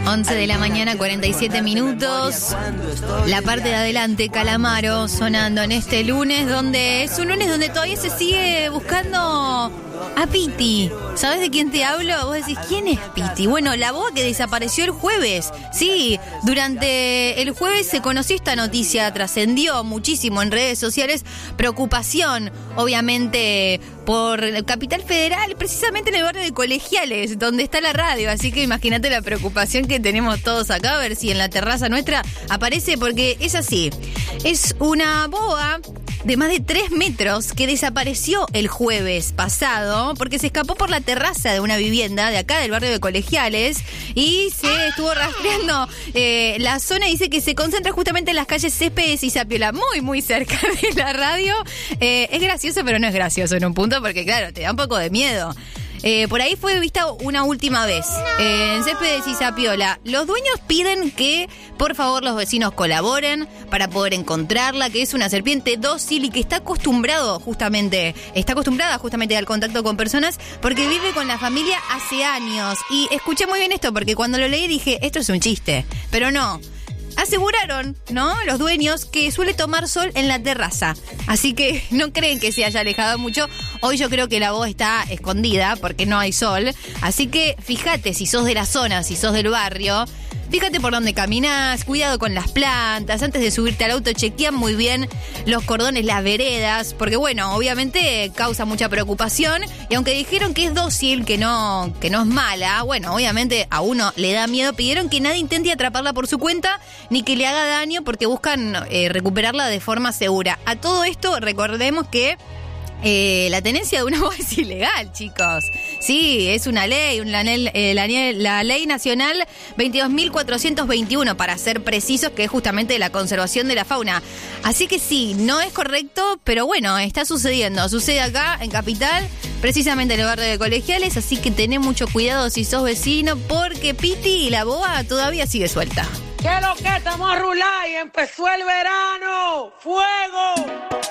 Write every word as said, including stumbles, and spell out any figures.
once de la mañana, cuarenta y siete minutos. La parte de adelante, Calamaro, sonando en este lunes, donde es un lunes donde todavía se sigue buscando a Piti. ¿Sabes de quién te hablo? Vos decís, ¿quién es Piti? Bueno, la boa que desapareció el jueves. Sí, durante el jueves se conoció esta noticia, trascendió muchísimo en redes sociales. Preocupación, obviamente, por Capital Federal, precisamente en el barrio de Colegiales, donde está la radio. Así que imagínate la preocupación que tenemos todos acá, a ver si en la terraza nuestra aparece, porque es así. Es una boa de más de tres metros que desapareció el jueves pasado porque se escapó por la terraza de una vivienda de acá del barrio de Colegiales y se estuvo rastreando eh, la zona. Dice que se concentra justamente en las calles Céspedes y Zapiola, muy muy cerca de la radio. Eh, es gracioso, pero no es gracioso en un punto porque claro, te da un poco de miedo. Eh, por ahí fue vista una última vez eh, en Céspedes y Zapiola. Los dueños piden que por favor los vecinos colaboren para poder encontrarla, que es una serpiente dócil y que está acostumbrado justamente, está acostumbrada justamente al contacto con personas porque vive con la familia hace años. Y escuché muy bien esto porque cuando lo leí dije, esto es un chiste, pero no. Aseguraron, ¿no?, los dueños que suele tomar sol en la terraza. Así que no creen que se haya alejado mucho. Hoy yo creo que la voz está escondida porque no hay sol. Así que fíjate si sos de la zona, si sos del barrio. Fíjate por dónde caminás, cuidado con las plantas. Antes de subirte al auto, chequean muy bien los cordones, las veredas. Porque bueno, obviamente causa mucha preocupación. Y aunque dijeron que es dócil, que no, que no es mala, bueno, obviamente a uno le da miedo. Pidieron que nadie intente atraparla por su cuenta ni que le haga daño porque buscan eh, recuperarla de forma segura. A todo esto recordemos que Eh, la tenencia de una voz es ilegal, chicos. Sí, es una ley, una, eh, la, la ley nacional veintidós mil cuatrocientos veintiuno, para ser precisos, que es justamente la conservación de la fauna. Así que sí, no es correcto, pero bueno, está sucediendo. Sucede acá en Capital, precisamente en el barrio de Colegiales, así que tené mucho cuidado si sos vecino, porque Piti y la boa todavía sigue suelta. ¿Qué es lo que estamos a rular y empezó el verano? ¡Fuego!